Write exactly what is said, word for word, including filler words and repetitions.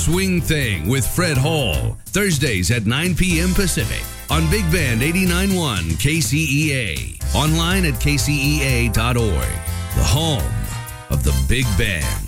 Swing Thing with Fred Hall, Thursdays at nine p.m. Pacific on Big Band eighty-nine point one K C E A. Online at K C E A dot org, the home of the Big Band.